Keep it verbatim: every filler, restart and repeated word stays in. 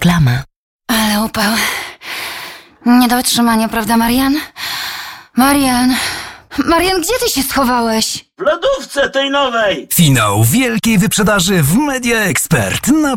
Reklama. Ale upał. Nie do wytrzymania, prawda, Marian? Marian... Marian, gdzie ty się schowałeś? W lodówce tej nowej! Finał wielkiej wyprzedaży w Media Expert. Na